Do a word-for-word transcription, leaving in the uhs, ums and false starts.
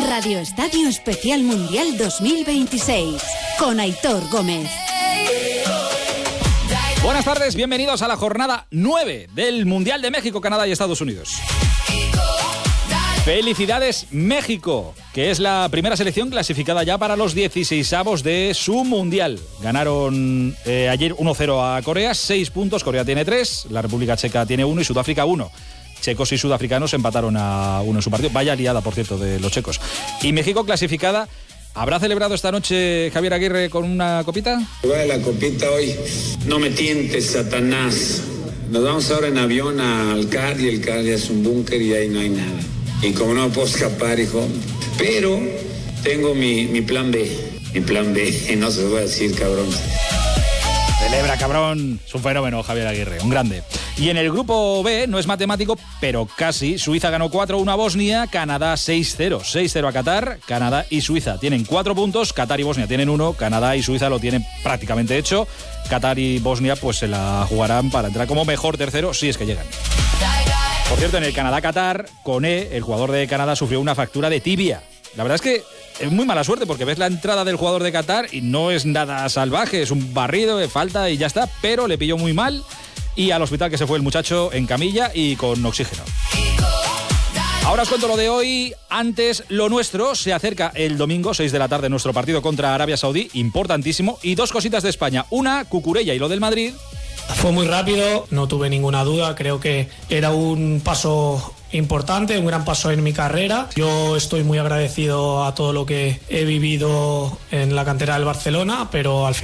Radio Estadio Especial Mundial dos mil veintiséis con Aitor Gómez. Buenas tardes, bienvenidos a la jornada nueve del Mundial de México, Canadá y Estados Unidos. Felicidades México, que es la primera selección clasificada ya para los dieciseisavos de su Mundial. Ganaron eh, ayer uno cero a Corea, seis puntos, Corea tiene tres, la República Checa tiene uno y Sudáfrica uno. Checos y sudafricanos empataron a uno en su partido. Vaya liada, por cierto, de los checos. Y México clasificada. ¿Habrá celebrado esta noche Javier Aguirre con una copita? Va la copita hoy. No me tientes, Satanás. Nos vamos ahora en avión al C A R y el C A R ya es un búnker y ahí no hay nada. Y como no me puedo escapar, hijo. Pero tengo mi, mi plan B. Mi plan B. No se lo voy a decir, cabrón. Celebra, cabrón. Es un fenómeno, Javier Aguirre, un grande. Y en el grupo B, no es matemático, pero casi. Suiza ganó cuatro uno a Bosnia, Canadá seis cero. seis cero a Qatar, Canadá y Suiza tienen cuatro puntos, Qatar y Bosnia tienen uno, Canadá y Suiza lo tienen prácticamente hecho. Qatar y Bosnia pues se la jugarán para entrar como mejor tercero, si es que llegan. Por cierto, en el Canadá-Qatar, Koné, el jugador de Canadá, sufrió una fractura de tibia. La verdad es que es muy mala suerte porque ves la entrada del jugador de Qatar y no es nada salvaje, es un barrido de falta y ya está, pero le pilló muy mal y al hospital que se fue el muchacho en camilla y con oxígeno. Ahora os cuento lo de hoy. Antes, lo nuestro. Se acerca el domingo, seis de la tarde, nuestro partido contra Arabia Saudí, importantísimo. Y dos cositas de España. Una, Cucurella y lo del Madrid. Fue muy rápido, no tuve ninguna duda, creo que era un paso importante, un gran paso en mi carrera. Yo estoy muy agradecido a todo lo que he vivido en la cantera del Barcelona, pero al final